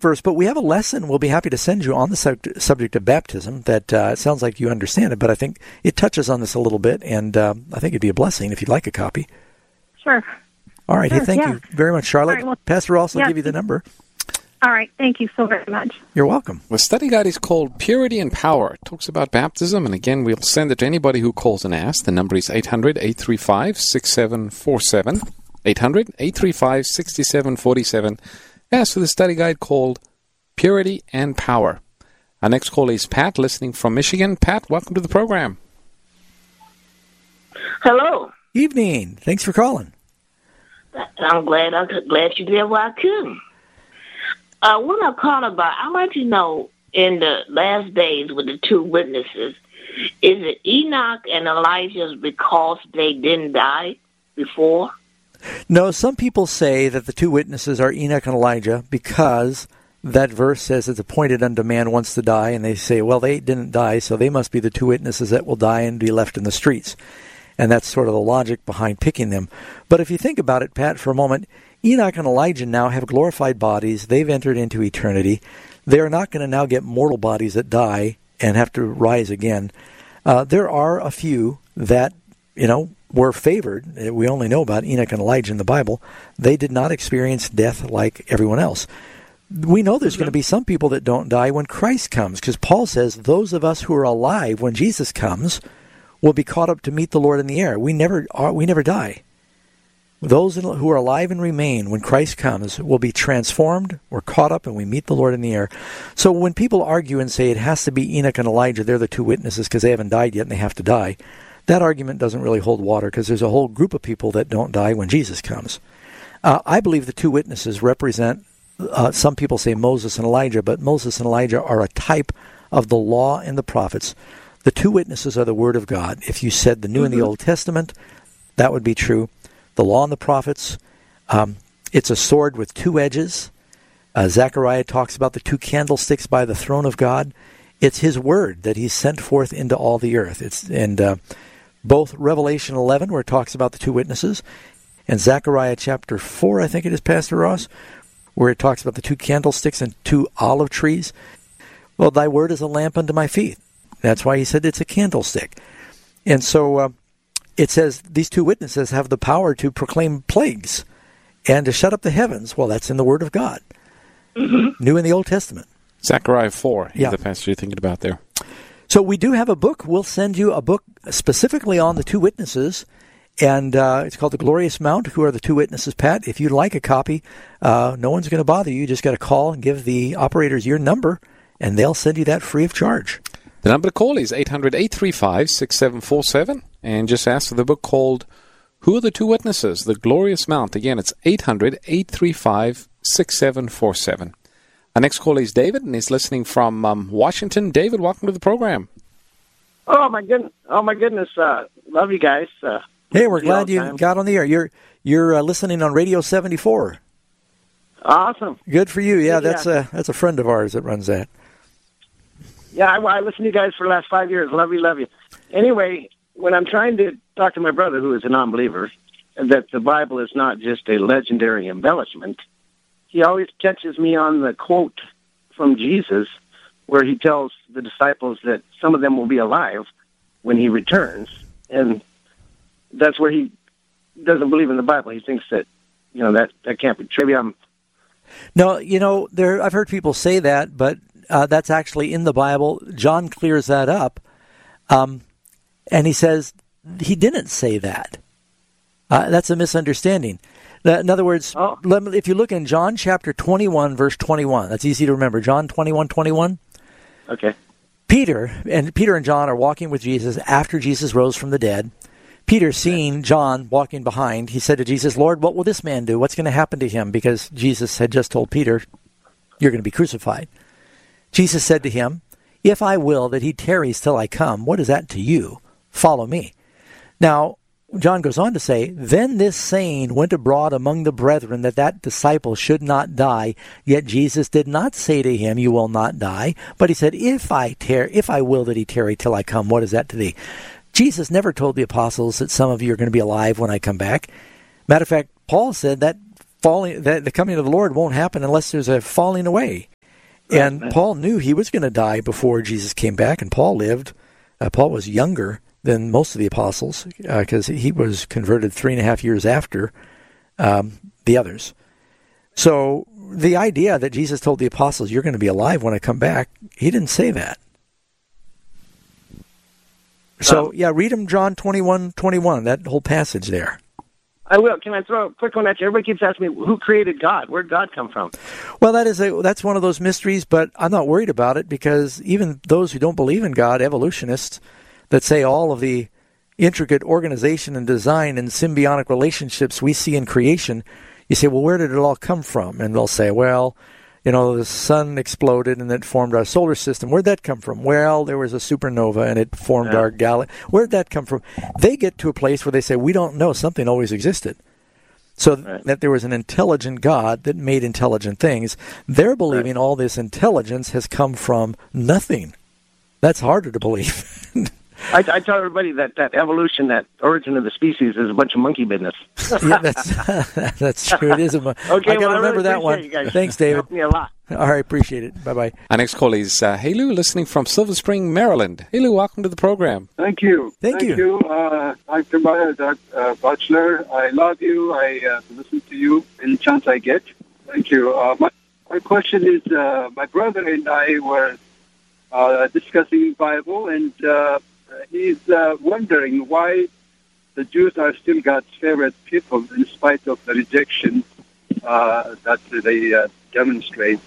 verse, but we have a lesson we'll be happy to send you on the subject of baptism that it sounds like you understand it, but I think it touches on this a little bit, and I think it'd be a blessing if you'd like a copy. Sure. All right. Sure, hey, thank you very much, Charlotte. Right, well, Pastor Ross will give you the number. All right. Thank you so very much. You're welcome. The study guide is called Purity and Power. It talks about baptism, and again, we'll send it to anybody who calls and asks. The number is 800-835-6747. 800-835-6747. Ask for the study guide called Purity and Power. Our next call is Pat, listening from Michigan. Pat, welcome to the program. Hello. Evening. Thanks for calling. I'm glad you did what I could. What I'm calling about, I want to know, in the last days with the two witnesses, is it Enoch and Elijah because they didn't die before? No, some people say that the two witnesses are Enoch and Elijah because that verse says it's appointed unto man once to die, and they say, well, they didn't die, so they must be the two witnesses that will die and be left in the streets. And that's sort of the logic behind picking them. But if you think about it, Pat, for a moment, Enoch and Elijah now have glorified bodies. They've entered into eternity. They're not going to now get mortal bodies that die and have to rise again. There are a few that, were favored. We only know about Enoch and Elijah in the Bible. They did not experience death like everyone else. We know there's going to be some people that don't die when Christ comes, because Paul says those of us who are alive when Jesus comes will be caught up to meet the Lord in the air. We never die. Those who are alive and remain when Christ comes will be transformed. We're caught up and we meet the Lord in the air. So when people argue and say it has to be Enoch and Elijah, they're the two witnesses because they haven't died yet and they have to die, that argument doesn't really hold water because there's a whole group of people that don't die when Jesus comes. I believe the two witnesses represent, some people say Moses and Elijah, but Moses and Elijah are a type of the law and the prophets. The two witnesses are the Word of God. If you said the New and the Old Testament, that would be true. The law and the prophets, it's a sword with two edges. Zechariah talks about the two candlesticks by the throne of God. It's His Word that He sent forth into all the earth. Both Revelation 11, where it talks about the two witnesses, and Zechariah chapter 4, I think it is, Pastor Ross, where it talks about the two candlesticks and two olive trees. Well, thy word is a lamp unto my feet. That's why He said it's a candlestick. And so it says these two witnesses have the power to proclaim plagues and to shut up the heavens. Well, that's in the Word of God. New in the Old Testament. Zechariah 4 is the passage you're thinking about there. So we do have a book. We'll send you a book specifically on the two witnesses, and it's called The Glorious Mount. Who are the two witnesses, Pat? If you'd like a copy, no one's going to bother you. You just got to call and give the operators your number, and they'll send you that free of charge. The number to call is 800-835-6747, and just ask for the book called Who are the Two Witnesses? The Glorious Mount. Again, it's 800-835-6747. Our next call is David, and he's listening from Washington. David, welcome to the program. Oh, my goodness. Love you guys. Hey, we're glad you got on the air. You're listening on Radio 74. Awesome. Good for you. Yeah, that's a friend of ours that runs that. Yeah, I listened to you guys for the last 5 years. Love you. Anyway, when I'm trying to talk to my brother, who is a non-believer, that the Bible is not just a legendary embellishment, he always catches me on the quote from Jesus where He tells the disciples that some of them will be alive when He returns. And that's where he doesn't believe in the Bible. He thinks that, that can't be true. No, I've heard people say that, but that's actually in the Bible. John clears that up, and he says he didn't say that. That's a misunderstanding. In other words, if you look in John chapter 21, verse 21, that's easy to remember. John 21:21. Okay. Peter and John are walking with Jesus after Jesus rose from the dead. Peter, seeing John walking behind, he said to Jesus, Lord, what will this man do? What's going to happen to him? Because Jesus had just told Peter, you're going to be crucified. Jesus said to him, if I will that he tarries till I come, what is that to you? Follow me. Now, John goes on to say, then this saying went abroad among the brethren that disciple should not die. Yet Jesus did not say to him, you will not die. But he said, if I will that he tarry till I come, what is that to thee? Jesus never told the apostles that some of you are going to be alive when I come back. Matter of fact, Paul said that the coming of the Lord won't happen unless there's a falling away. And Paul knew he was going to die before Jesus came back, and Paul lived. Paul was younger than most of the apostles because he was converted 3.5 years after the others. So the idea that Jesus told the apostles, you're going to be alive when I come back, he didn't say that. So, read him John 21:21, that whole passage there. I will. Can I throw a quick one at you? Everybody keeps asking me, who created God? Where did God come from? Well, that's one of those mysteries, but I'm not worried about it because even those who don't believe in God, evolutionists, that say all of the intricate organization and design and symbiotic relationships we see in creation, you say, well, where did it all come from? And they'll say, well, the sun exploded and it formed our solar system. Where'd that come from? Well, there was a supernova and it formed our galaxy. Where'd that come from? They get to a place where they say, we don't know. Something always existed. So that there was an intelligent God that made intelligent things. They're believing all this intelligence has come from nothing. That's harder to believe. I tell everybody that evolution, that origin of the species, is a bunch of monkey business. Yeah, that's true. It is I got to remember that one. Thanks, David. Helped me a lot. All right, appreciate it. Bye-bye. Our next call is Helu, listening from Silver Spring, Maryland. Helu, welcome to the program. Thank you. Thank you. Dr. Butler, I love you. I listen to you any chance I get. Thank you. My question is, my brother and I were discussing Bible, and he's wondering why the Jews are still God's favorite people in spite of the rejection that they demonstrate.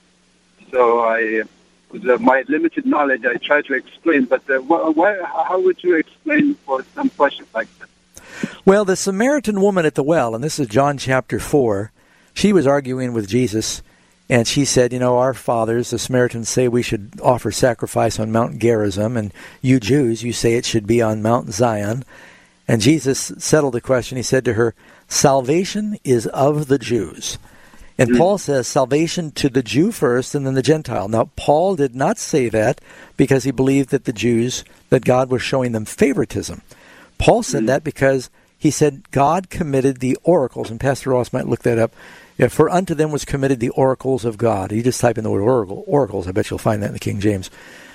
So with my limited knowledge, I try to explain, but how would you explain for some questions like that? Well, the Samaritan woman at the well, and this is John chapter 4, she was arguing with Jesus, and she said, our fathers, the Samaritans, say we should offer sacrifice on Mount Gerizim, and you Jews, you say it should be on Mount Zion. And Jesus settled the question. He said to her, salvation is of the Jews. And Paul says salvation to the Jew first and then the Gentile. Now, Paul did not say that because he believed that the Jews, that God was showing them favoritism. Paul said that because he said God committed the oracles, and Pastor Ross might look that up. Yeah, for unto them was committed the oracles of God. You just type in the word oracles. I bet you'll find that in the King James.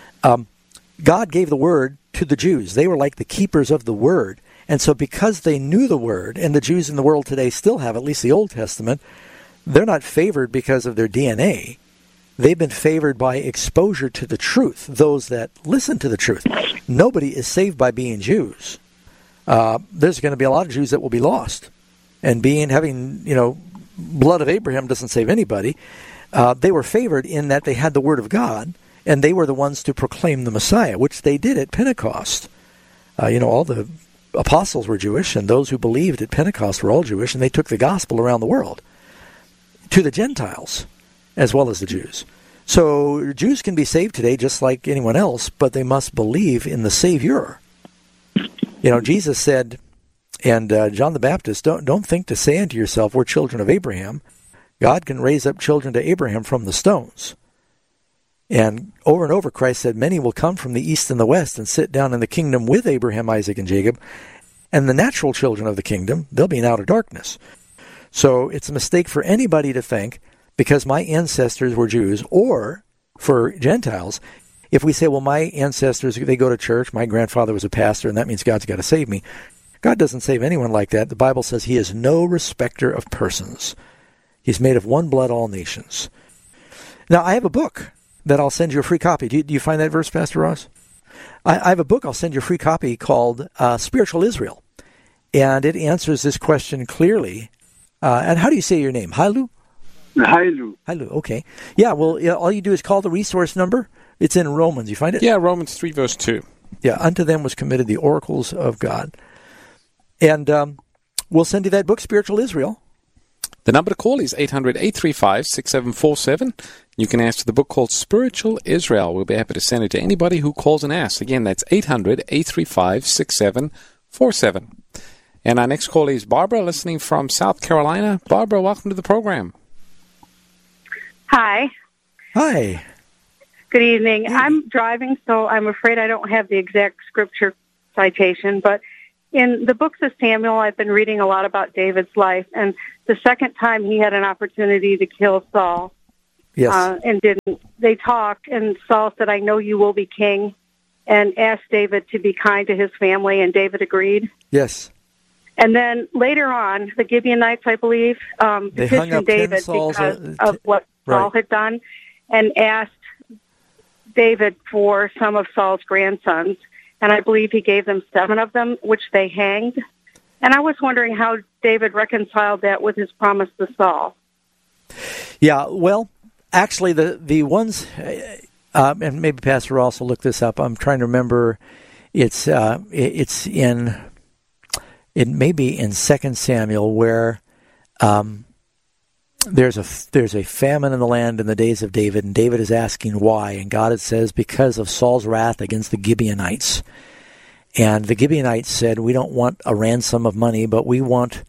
God gave the word to the Jews. They were like the keepers of the word. And so because they knew the word, and the Jews in the world today still have, at least the Old Testament, they're not favored because of their DNA. They've been favored by exposure to the truth, those that listen to the truth. Nobody is saved by being Jews. There's going to be a lot of Jews that will be lost. And having blood of Abraham doesn't save anybody. They were favored in that they had the Word of God, and they were the ones to proclaim the Messiah, which they did at Pentecost. All the apostles were Jewish, and those who believed at Pentecost were all Jewish, and they took the gospel around the world to the Gentiles as well as the Jews. So Jews can be saved today just like anyone else, but they must believe in the Savior. Jesus said, and John the Baptist, don't think to say unto yourself, we're children of Abraham. God can raise up children to Abraham from the stones. And over Christ said, many will come from the east and the west and sit down in the kingdom with Abraham, Isaac, and Jacob. And the natural children of the kingdom, they'll be in outer darkness. So it's a mistake for anybody to think, because my ancestors were Jews, or for Gentiles, if we say, well, my ancestors, they go to church, my grandfather was a pastor, and that means God's got to save me. God doesn't save anyone like that. The Bible says he is no respecter of persons. He's made of one blood all nations. Now, I have a book that I'll send you a free copy. Do you find that verse, Pastor Ross? I have a book I'll send you a free copy called Spiritual Israel. And it answers this question clearly. And how do you say your name? Hailu? Hailu. Hailu, okay. Yeah, well, all you do is call the resource number. It's in Romans. You find it? Yeah, Romans 3, verse 2. Yeah, unto them was committed the oracles of God. And we'll send you that book, Spiritual Israel. The number to call is 800-835-6747. You can ask for the book called Spiritual Israel. We'll be happy to send it to anybody who calls and asks. Again, that's 800-835-6747. And our next call is Barbara, listening from South Carolina. Barbara, welcome to the program. Hi. Hi. Good evening. I'm driving, so I'm afraid I don't have the exact scripture citation, but in the books of Samuel, I've been reading a lot about David's life, and the second time he had an opportunity to kill Saul, Yes. And didn't. They talked, and Saul said, "I know you will be king," and asked David to be kind to his family, and David agreed. Yes. And then later on, the Gibeonites, I believe, They hung up petitioned David 10 Sauls, because of what right. Saul had done, and asked David for some of Saul's grandsons. And I believe he gave them 7 of them, which they hanged. And I was wondering how David reconciled that with his promise to Saul. Yeah, well, actually, the ones, and maybe Pastor Ross will look this up. I'm trying to remember. It's in, it may be in 2 Samuel where there's a famine in the land in the days of David, and David is asking why, and God, it says, because of Saul's wrath against the Gibeonites. And the Gibeonites said, we don't want a ransom of money, but we wanted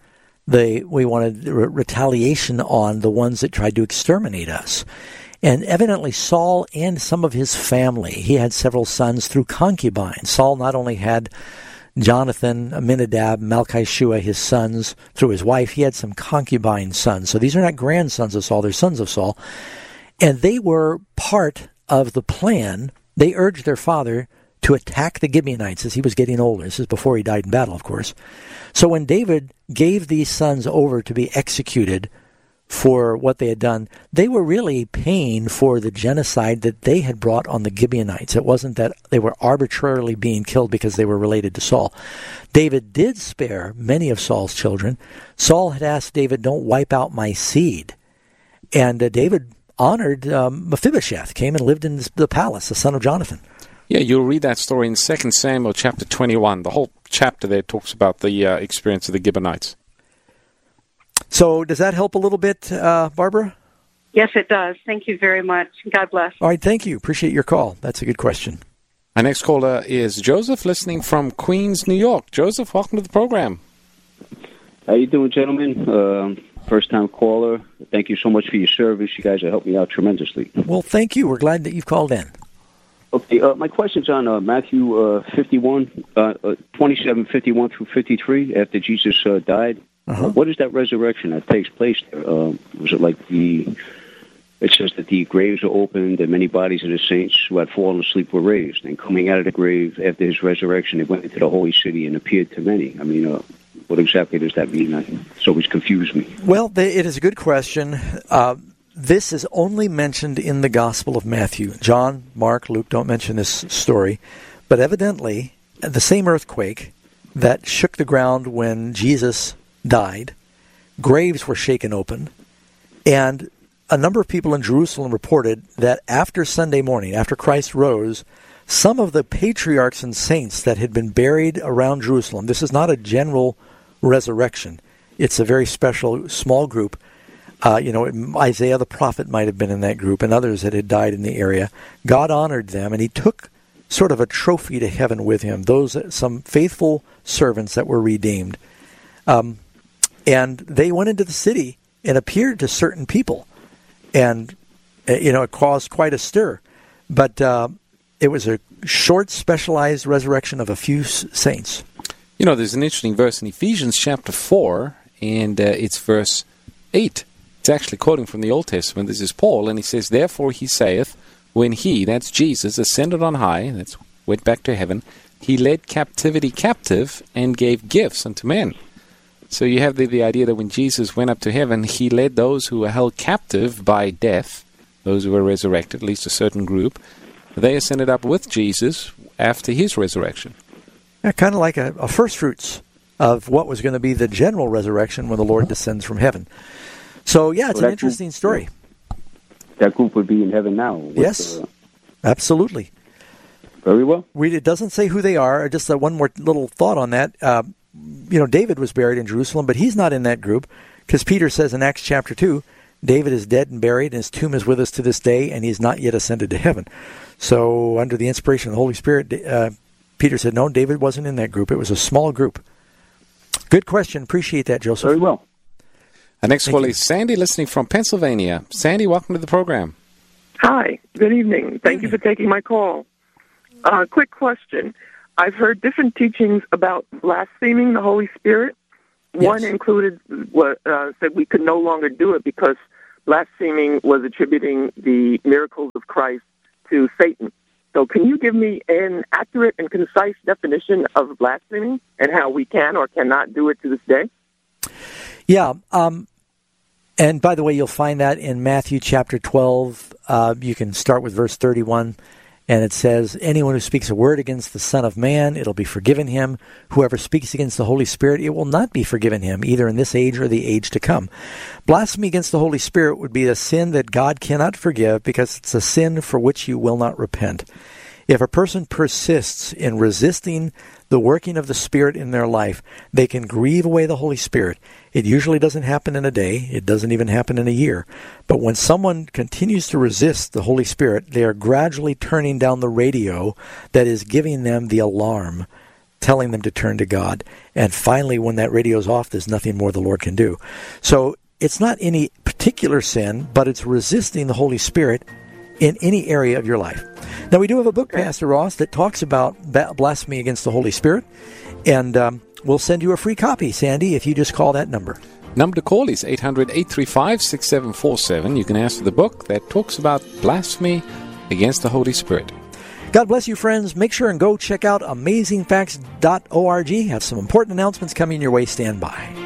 retaliation on the ones that tried to exterminate us. And evidently Saul and some of his family, he had several sons through concubines. Saul not only had Jonathan, Aminadab, Malchishua, his sons, through his wife, he had some concubine sons. So these are not grandsons of Saul, they're sons of Saul. And they were part of the plan. They urged their father to attack the Gibeonites as he was getting older. This is before he died in battle, of course. So when David gave these sons over to be executed for what they had done, they were really paying for the genocide that they had brought on the Gibeonites. It wasn't that they were arbitrarily being killed because they were related to Saul. David did spare many of Saul's children. Saul had asked David, don't wipe out my seed. And David honored Mephibosheth, came and lived in the palace, the son of Jonathan. Yeah, you'll read that story in 2 Samuel chapter 21. The whole chapter there talks about the experience of the Gibeonites. So does that help a little bit, Barbara? Yes, it does. Thank you very much. God bless. All right, thank you. Appreciate your call. That's a good question. Our next caller is Joseph, listening from Queens, New York. Joseph, welcome to the program. How you doing, gentlemen? First-time caller. Thank you so much for your service. You guys have helped me out tremendously. Well, thank you. We're glad that you've called in. Okay, my question's on Matthew 27, 51 through 53, after Jesus died. What is that resurrection that takes place there? Was it like it says that the graves are opened and many bodies of the saints who had fallen asleep were raised, and coming out of the grave after his resurrection, they went into the holy city and appeared to many. I mean, what exactly does that mean? It's always confused me. Well, it is a good question. This is only mentioned in the Gospel of Matthew. John, Mark, Luke don't mention this story. But evidently, the same earthquake that shook the ground when Jesus died, graves were shaken open, and a number of people in Jerusalem reported that after Sunday morning, after Christ rose, some of the patriarchs and saints that had been buried around Jerusalem, this is not a general resurrection, it's a very special small group. Isaiah the prophet might have been in that group, and others that had died in the area. God honored them, and he took sort of a trophy to heaven with him, some faithful servants that were redeemed. And they went into the city and appeared to certain people. And, it caused quite a stir. But it was a short, specialized resurrection of a few saints. There's an interesting verse in Ephesians chapter 4, and it's verse 8. It's actually quoting from the Old Testament. This is Paul, and he says, therefore he saith, when he, that's Jesus, ascended on high, that's went back to heaven, he led captivity captive and gave gifts unto men. So you have the idea that when Jesus went up to heaven, he led those who were held captive by death, those who were resurrected, at least a certain group. They ascended up with Jesus after his resurrection. Yeah, kind of like a first fruits of what was going to be the general resurrection when the Lord descends from heaven. So, yeah, it's an interesting story. That group would be in heaven now. Yes, absolutely. Very well. It doesn't say who they are. Just one more little thought on that. David was buried in Jerusalem, but he's not in that group, because Peter says in Acts chapter 2, David is dead and buried, and his tomb is with us to this day, and he's not yet ascended to heaven. So, under the inspiration of the Holy Spirit, Peter said, no, David wasn't in that group. It was a small group. Good question. Appreciate that, Joseph. Very well. Our next caller is Sandy, listening from Pennsylvania. Sandy, welcome to the program. Hi. Good evening. Thank you for taking my call. Quick question. I've heard different teachings about blaspheming the Holy Spirit. Yes. One included said we could no longer do it because blaspheming was attributing the miracles of Christ to Satan. So can you give me an accurate and concise definition of blasphemy and how we can or cannot do it to this day? Yeah. And by the way, you'll find that in Matthew chapter 12. You can start with verse 31. And it says, anyone who speaks a word against the Son of Man, it'll be forgiven him. Whoever speaks against the Holy Spirit, it will not be forgiven him, either in this age or the age to come. Blasphemy against the Holy Spirit would be a sin that God cannot forgive because it's a sin for which you will not repent. If a person persists in resisting the working of the Spirit in their life, they can grieve away the Holy Spirit. It usually doesn't happen in a day. It doesn't even happen in a year. But when someone continues to resist the Holy Spirit, they are gradually turning down the radio that is giving them the alarm, telling them to turn to God. And finally, when that radio's off, there's nothing more the Lord can do. So it's not any particular sin, but it's resisting the Holy Spirit in any area of your life. Now, we do have a book, Pastor Ross, that talks about blasphemy against the Holy Spirit, and we'll send you a free copy, Sandy, if you just call that number. Number to call is 800-835-6747. You can ask for the book that talks about blasphemy against the Holy Spirit. God bless you, friends. Make sure and go check out AmazingFacts.org. Have some important announcements coming your way. Stand by.